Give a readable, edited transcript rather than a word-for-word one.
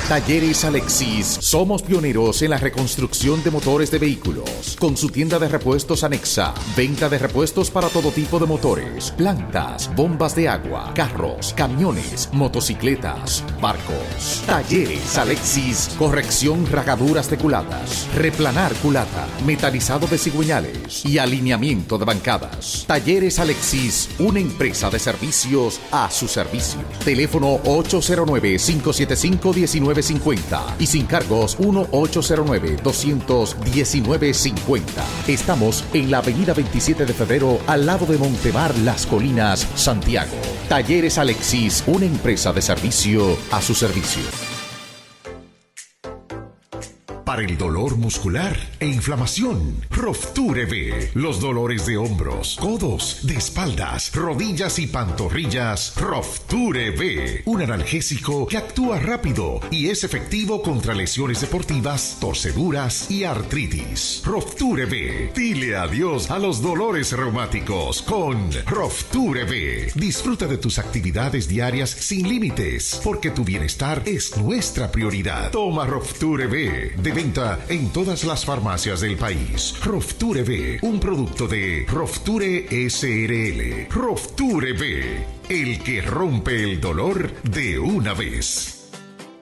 Talleres Alexis. Somos pioneros en la reconstrucción de motores de vehículos. Con su tienda de repuestos anexa. Venta de repuestos para todo tipo de motores, plantas, bombas de agua, carros, camiones, motocicletas, barcos. Talleres Alexis. Corrección ragaduras de culatas. Replanar culata. Metalizado de cigüeñales. Y alineamiento de bancadas. Talleres Alexis. Una empresa de servicios a su servicio. Teléfono 809-575-1950 y sin cargos 1-809-219-50. Estamos en la avenida 27 de febrero al lado de Montemar, Las Colinas, Santiago. Talleres Alexis, una empresa de servicio a su servicio. Para el dolor muscular e inflamación, Rofture B. Los dolores de hombros, codos, de espaldas, rodillas y pantorrillas, Rofture B. Un analgésico que actúa rápido y es efectivo contra lesiones deportivas, torceduras y artritis. Rofture B. Dile adiós a los dolores reumáticos con Rofture B. Disfruta de tus actividades diarias sin límites, porque tu bienestar es nuestra prioridad. Toma Rofture B. De venta en todas las farmacias del país. Rofture B, un producto de Rofture SRL. Rofture B, el que rompe el dolor de una vez.